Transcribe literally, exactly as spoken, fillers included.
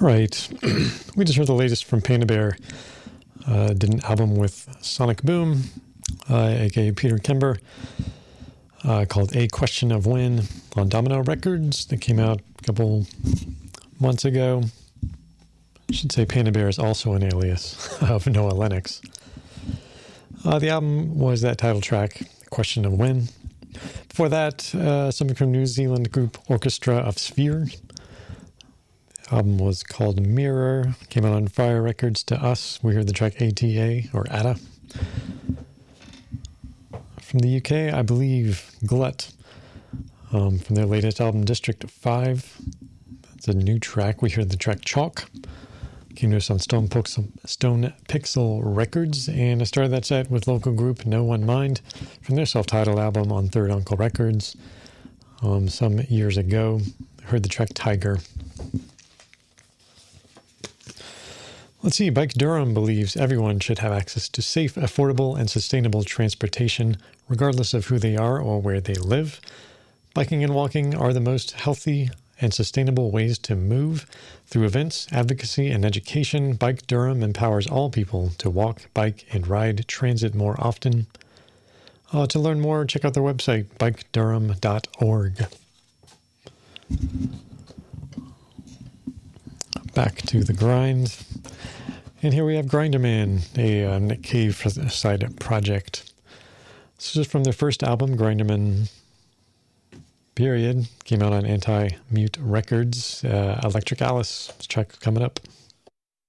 All right. We just heard the latest from Panda Bear. Uh, did an album with Sonic Boom, uh, aka Peter Kember, uh, called A Question of When on Domino Records. That came out a couple months ago. I should say Panda Bear is also an alias of Noah Lennox. Uh, the album was that title track, Question of When. Before that, uh, something from New Zealand group Orchestra of Sphere. The album was called Mirror. Came out on Fire Records. To us, we heard the track A T A, or A T A. From the U K, I believe Glut, um, from their latest album, District five. That's a new track. We heard the track Chalk. Came to us on Stone Pixel, Stone Pixel Records, and I started that set with local group No One Mind from their self-titled album on Third Uncle Records um, some years ago. I heard the track Tiger. Let's see, Bike Durham believes everyone should have access to safe, affordable, and sustainable transportation, regardless of who they are or where they live. Biking and walking are the most healthy and sustainable ways to move. Through events, advocacy, and education, Bike Durham empowers all people to walk, bike, and ride transit more often. Uh, to learn more, check out their website, bike durham dot org. Back to the grind. And here we have Grinderman, a uh, Nick Cave side project. This is from their first album, Grinderman Period. Came out on Anti-Mute Records. Uh, Electric Alice. This track coming up.